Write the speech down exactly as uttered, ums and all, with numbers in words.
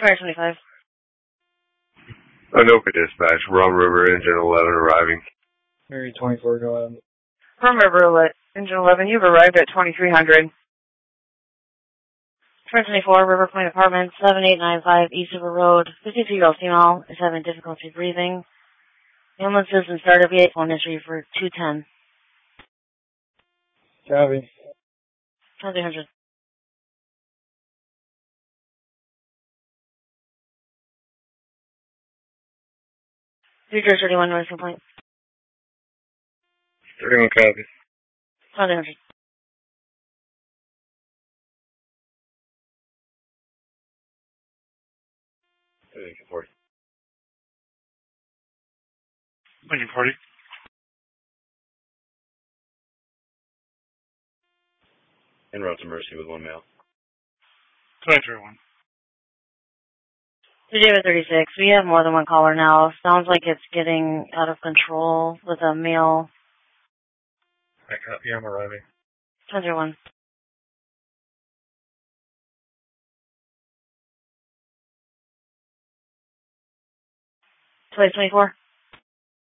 Fire twenty-five. Anoka Dispatch, Rum River, Engine eleven arriving. Mary twenty-four, go ahead. Rum River, Engine eleven, you've arrived at twenty-three hundred. Fire twenty-four, River Point Apartments, seven eight nine five East River Road. fifty-two-year-old female is having difficulty breathing. Ambulance is in start of V eight phone history for two ten. Copy. twenty-three hundred. three thirty-one North Complaint. thirty-one copy. twenty-three hundred. Engine forty. Engine forty. En route to Mercy with one male. twenty-three one. three David thirty-six, we have more than one caller now. Sounds like it's getting out of control with a male. I copy, I'm arriving. twenty-three one. twenty twenty-four.